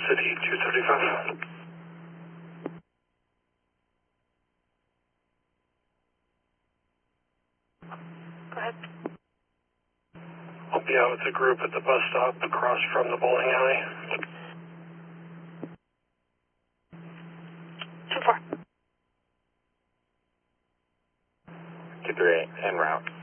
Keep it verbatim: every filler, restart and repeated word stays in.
City two thirty-five. Go ahead. I'll be out with the group at the bus stop across from the bowling alley. two four. two three eight, en route.